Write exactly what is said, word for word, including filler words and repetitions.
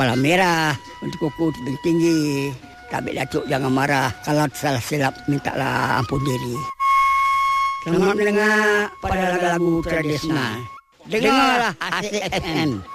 kepala merah, untuk kuku tinggi. Tapi Datuk jangan marah. Kalau salah silap, mintalah ampun diri. Selamat mendengar pada lagu-lagu tradisional. Dengarlah A C F M.